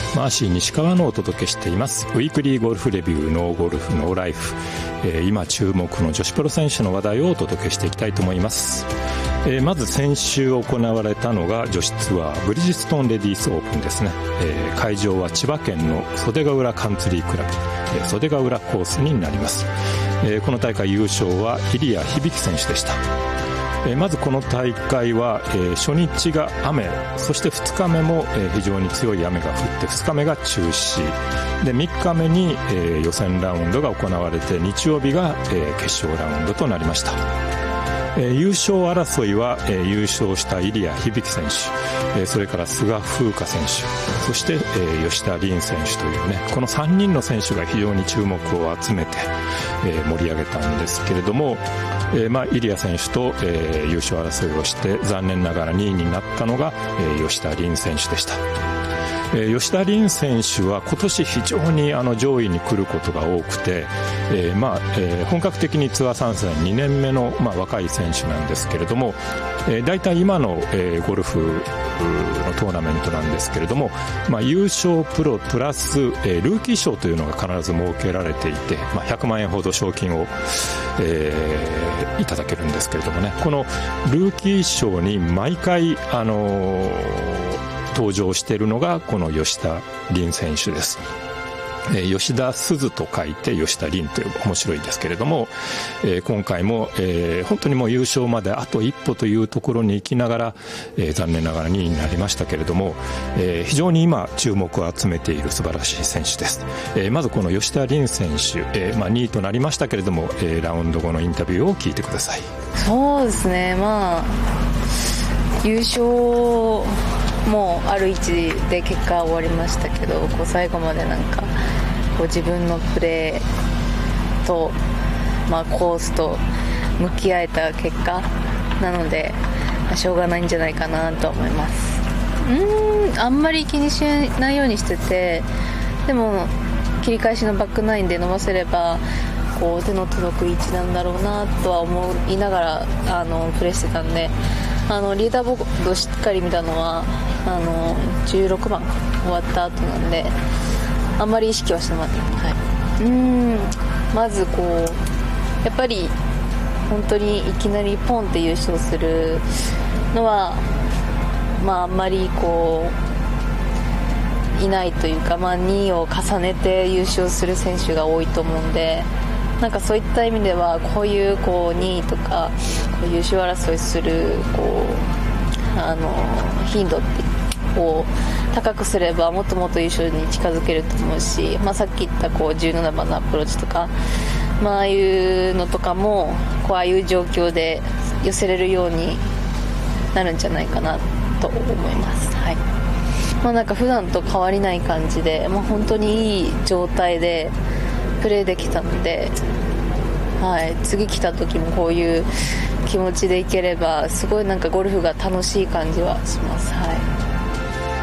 マーシー西川のお届けしていますウィークリーゴルフレビューノーゴルフノーライフ、今注目の女子プロ選手の話題をお届けしていきたいと思います。まず先週行われたのが女子ツアーブリヂストンレディースオープンですね。会場は千葉県の袖ヶ浦カンツリークラブ、袖ヶ浦コースになります。この大会優勝は入谷響選手でした。まずこの大会は、初日が雨、そして2日目も、非常に強い雨が降って2日目が中止で、3日目に、予選ラウンドが行われて日曜日が、決勝ラウンドとなりました。優勝争いは、優勝した入谷響選手、それから菅風花選手、そして、吉田鈴選手というね、この3人の選手が非常に注目を集めて、盛り上げたんですけれども、入谷選手と、優勝争いをして残念ながら2位になったのが、吉田鈴選手でした。吉田鈴選手は今年非常に上位に来ることが多くて、本格的にツアー参戦2年目の、若い選手なんですけれども、大体今の、ゴルフのトーナメントなんですけれども、優勝プロプラス、ルーキー賞というのが必ず設けられていて、100万円ほど賞金を、いただけるんですけれどもね、このルーキー賞に毎回登場しているのがこの吉田鈴選手です。吉田鈴と書いて吉田鈴という面白いですけれども、今回も、本当にもう優勝まであと一歩というところに行きながら、残念ながら2位になりましたけれども、非常に今注目を集めている素晴らしい選手です。まずこの吉田鈴選手、2位となりましたけれども、ラウンド後のインタビューを聞いてください。 そうですね、優勝もうある位置で結果は終わりましたけど、最後まで自分のプレーと、コースと向き合えた結果なので、しょうがないんじゃないかなと思います。あんまり気にしないようにしてて、でも切り返しのバックナインで伸ばせれば手の届く位置なんだろうなとは思いながらプレーしてたんで、リーダーボードしっかり見たのは16番終わった後なんで、あんまり意識はしてなかった。まずやっぱり本当にいきなりポンって優勝するのはあんまりいないというか、2位を重ねて優勝する選手が多いと思うんで、そういった意味ではこういう2位とか優勝争いする頻度を高くすればもっともっと優勝に近づけると思うし、さっき言った17番のアプローチとか、ああいうのとかもああいう状況で寄せれるようになるんじゃないかなと思います。はい。普段と変わりない感じで、本当にいい状態でプレーできたので、次来た時もこういう気持ちでいければすごいゴルフが楽しい感じはします。はい。